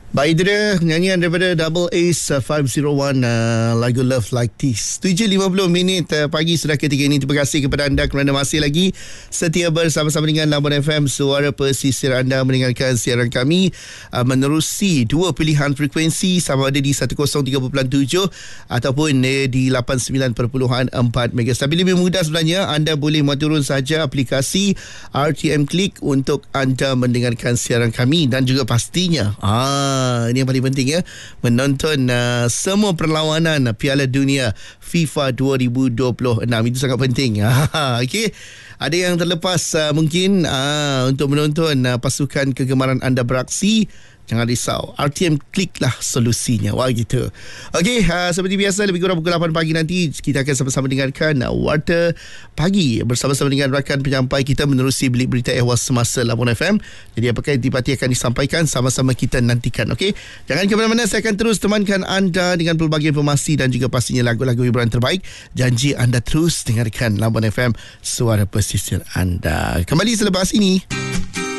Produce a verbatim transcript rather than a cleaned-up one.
Baik, itu dia nyanyian daripada Double Ace uh, lima oh satu uh, lagu Love Like This. tujuh lima puluh minit uh, pagi sudah ketika ini. Terima kasih kepada anda kerana masih lagi setia bersama-sama dengan Labuan F M, suara pesisir anda, mendengarkan siaran kami uh, menerusi dua pilihan frekuensi, sama ada di seratus tiga perpuluhan tujuh ataupun uh, di lapan puluh sembilan perpuluhan empat megahertz. Tapi lebih mudah sebenarnya, anda boleh turun saja aplikasi R T M Click untuk anda mendengarkan siaran kami, dan juga pastinya ah ini yang paling penting ya, menonton uh, semua perlawanan Piala Dunia FIFA dua ribu dua puluh enam. Itu sangat penting. Okey. Ada yang terlepas uh, mungkin uh, untuk menonton uh, pasukan kegemaran anda beraksi. Jangan risau, R T M Click lah solusinya. Wah, gitu. Okey, uh, seperti biasa lebih kurang pukul lapan pagi nanti kita akan sama-sama dengarkan uh, Warta Pagi bersama-sama dengan rakan penyampai kita menerusi Bilik Berita Ehwal Semasa Labuan F M. Jadi apakah intipati akan disampaikan, sama-sama kita nantikan. Okey, jangan ke mana-mana, saya akan terus temankan anda dengan pelbagai informasi dan juga pastinya lagu-lagu hiburan terbaik. Janji anda terus dengarkan Labuan F M, suara pesisir anda. Kembali selepas ini.